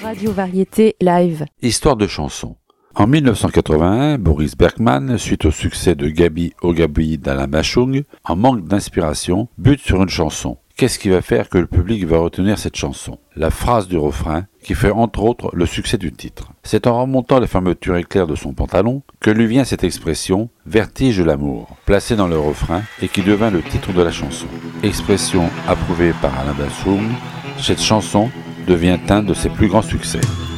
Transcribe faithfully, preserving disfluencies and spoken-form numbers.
Radio Variété Live. Histoire de chanson. En mille neuf cent quatre-vingt-un, Boris Bergman, suite au succès de Gabi Oh Gabi d'Alain Bachung, en manque d'inspiration, bute sur une chanson. Qu'est-ce qui va faire que le public va retenir cette chanson? La phrase du refrain, qui fait entre autres le succès du titre. C'est en remontant les fermetures éclairs de son pantalon que lui vient cette expression « vertige de l'amour », placée dans le refrain et qui devint le titre de la chanson. Expression approuvée par Alain Bachung, cette chanson devient un de ses plus grands succès.